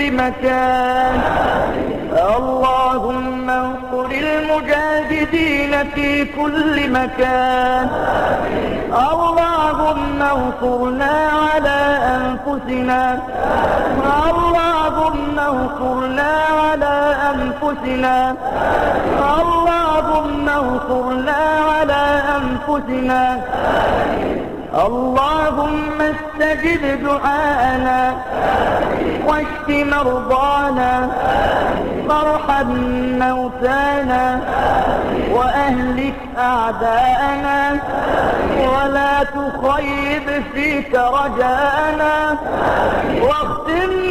مكان. اللهم انصر المجاهدين في كل مكان. اللهم انصرنا على أنفسنا. اللهم انصرنا على أنفسنا. اللهم انصرنا على أنفسنا. اللهم استجب دعاءنا واشف مرضانا وارحم موتانا وأهلك أعداءنا ولا تخيب فيك رجاءنا واختم